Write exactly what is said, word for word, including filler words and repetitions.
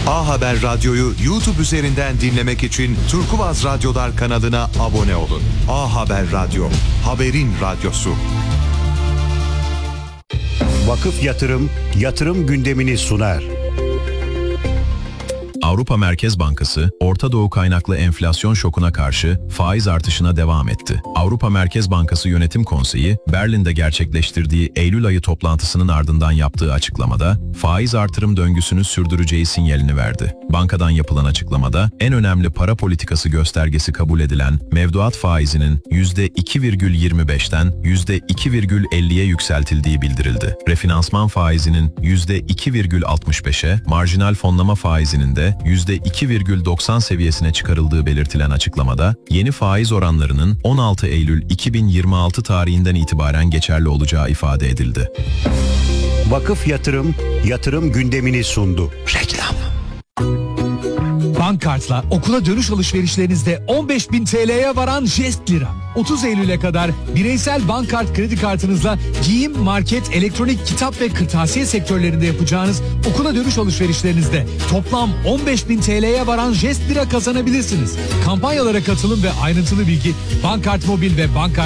A Haber Radyo'yu YouTube üzerinden dinlemek için Turkuaz Radyolar kanalına abone olun. A Haber Radyo, haberin radyosu. Vakıf Yatırım, yatırım gündemini sunar. Avrupa Merkez Bankası, Orta Doğu kaynaklı enflasyon şokuna karşı faiz artışına devam etti. Avrupa Merkez Bankası Yönetim Konseyi, Berlin'de gerçekleştirdiği Eylül ayı toplantısının ardından yaptığı açıklamada, faiz artırım döngüsünü sürdüreceği sinyalini verdi. Bankadan yapılan açıklamada, en önemli para politikası göstergesi kabul edilen mevduat faizinin yüzde iki virgül yirmi beşten yüzde iki virgül elliye yükseltildiği bildirildi. Refinansman faizinin yüzde iki virgül altmış beşe, marjinal fonlama faizinin de yüzde iki virgül doksan seviyesine çıkarıldığı belirtilen açıklamada, yeni faiz oranlarının on altı Eylül iki bin yirmi altı tarihinden itibaren geçerli olacağı ifade edildi. Vakıf Yatırım, yatırım gündemini sundu. Reklam. Bankart'la okula dönüş alışverişlerinizde on beş bin T L'ye varan jest lira. otuz Eylül'e kadar bireysel Bankart kredi kartınızla giyim, market, elektronik, kitap ve kırtasiye sektörlerinde yapacağınız okula dönüş alışverişlerinizde toplam on beş bin T L'ye varan jest lira kazanabilirsiniz. Kampanyalara katılım ve ayrıntılı bilgi Bankart Mobil ve Bankart